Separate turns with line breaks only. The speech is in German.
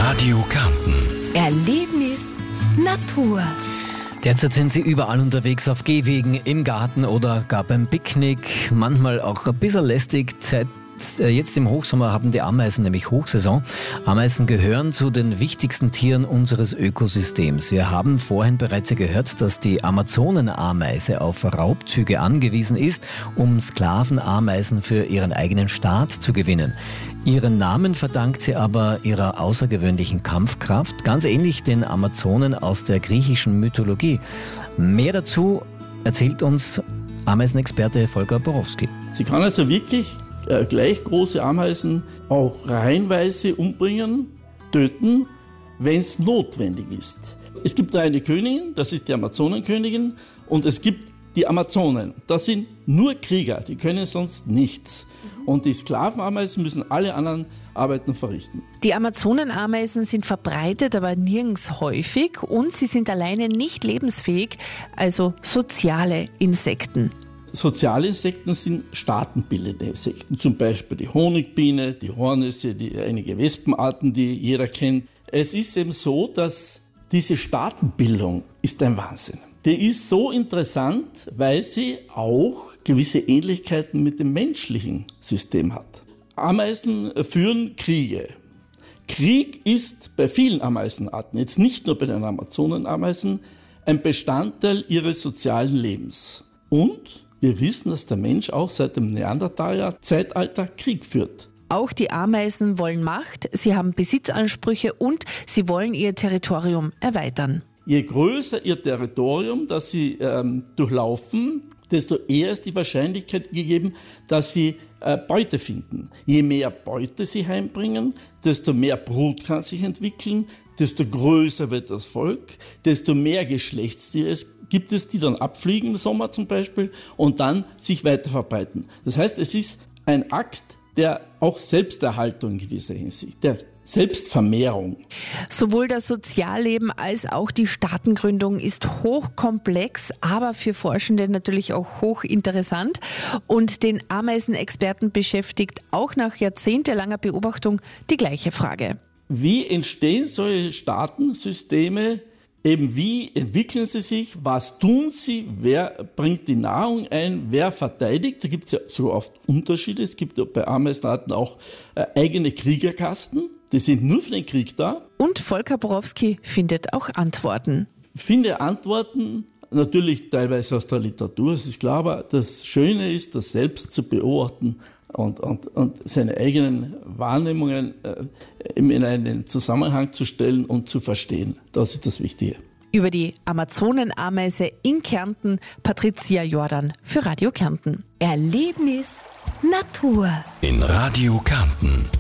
Radio Kärnten.
Erlebnis Natur.
Derzeit sind Sie überall unterwegs, auf Gehwegen, im Garten oder gar beim Picknick. Manchmal auch ein bisschen lästig. Jetzt im Hochsommer haben die Ameisen nämlich Hochsaison. Ameisen gehören zu den wichtigsten Tieren unseres Ökosystems. Wir haben vorhin bereits gehört, dass die Amazonenameise auf Raubzüge angewiesen ist, um Sklavenameisen für ihren eigenen Staat zu gewinnen. Ihren Namen verdankt sie aber ihrer außergewöhnlichen Kampfkraft, ganz ähnlich den Amazonen aus der griechischen Mythologie. Mehr dazu erzählt uns Ameisenexperte Volker Borowski.
Sie kann also wirklich gleich große Ameisen auch reihenweise umbringen, töten, wenn es notwendig ist. Es gibt nur eine Königin, das ist die Amazonenkönigin, und es gibt die Amazonen. Das sind nur Krieger, die können sonst nichts. Und die Sklavenameisen müssen alle anderen Arbeiten verrichten.
Die Amazonenameisen sind verbreitet, aber nirgends häufig, und sie sind alleine nicht lebensfähig, also soziale Insekten.
Soziale Insekten sind staatenbildende Insekten, zum Beispiel die Honigbiene, die Hornisse, einige Wespenarten, die jeder kennt. Es ist eben so, dass diese Staatenbildung ist ein Wahnsinn. Die ist so interessant, weil sie auch gewisse Ähnlichkeiten mit dem menschlichen System hat. Ameisen führen Kriege. Krieg ist bei vielen Ameisenarten, jetzt nicht nur bei den Amazonenameisen, ein Bestandteil ihres sozialen Lebens. Und wir wissen, dass der Mensch auch seit dem Neandertaler-Zeitalter Krieg führt.
Auch die Ameisen wollen Macht, sie haben Besitzansprüche und sie wollen ihr Territorium erweitern.
Je größer ihr Territorium, das sie durchlaufen, desto eher ist die Wahrscheinlichkeit gegeben, dass sie Beute finden. Je mehr Beute sie heimbringen, desto mehr Brut kann sich entwickeln, desto größer wird das Volk, desto mehr Geschlechtstiere gibt es, die dann abfliegen im Sommer zum Beispiel und dann sich weiter verbreiten. Das heißt, es ist ein Akt der auch Selbsterhaltung in gewisser Hinsicht, der Selbstvermehrung.
Sowohl das Sozialleben als auch die Staatengründung ist hochkomplex, aber für Forschende natürlich auch hochinteressant. Und den Ameisenexperten beschäftigt auch nach jahrzehntelanger Beobachtung die gleiche Frage.
Wie entstehen solche Staatensysteme? Eben wie entwickeln sie sich? Was tun sie? Wer bringt die Nahrung ein? Wer verteidigt? Da gibt es ja so oft Unterschiede. Es gibt ja bei Ameisenarten auch eigene Kriegerkasten. Die sind nur für den Krieg da.
Und Volker Borowski findet auch Antworten.
Finde Antworten, natürlich teilweise aus der Literatur, das ist klar, aber das Schöne ist, das selbst zu beobachten und seine eigenen Wahrnehmungen in einen Zusammenhang zu stellen und zu verstehen. Das ist das Wichtige.
Über die Amazonenameise in Kärnten, Patricia Jordan für Radio Kärnten. Erlebnis Natur
In Radio Kärnten.